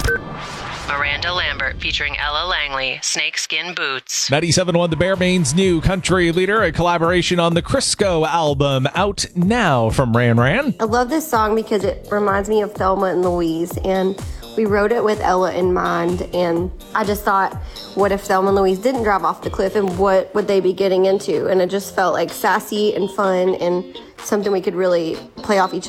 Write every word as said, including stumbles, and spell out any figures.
Miranda Lambert featuring Ella Langley, Snakeskin Boots. ninety-seven point one The Bear, Maine's new country leader, a collaboration on the Crisco album, out now from Ran Ran. I love this song because it reminds me of Thelma and Louise, and we wrote it with Ella in mind, and I just thought, what if Thelma and Louise didn't drive off the cliff, and what would they be getting into? And it just felt like sassy and fun and something we could really play off each